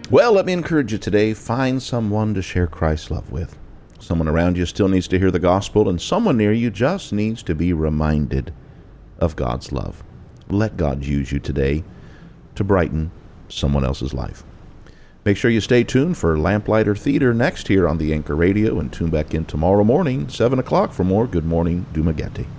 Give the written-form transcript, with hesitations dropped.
Well, let me encourage you today. Find someone to share Christ's love with. Someone around you still needs to hear the gospel, and someone near you just needs to be reminded of God's love. Let God use you today to brighten someone else's life. Make sure you stay tuned for Lamplighter Theater next here on the Anchor Radio, and tune back in tomorrow morning, 7 o'clock, for more Good Morning Dumaguete.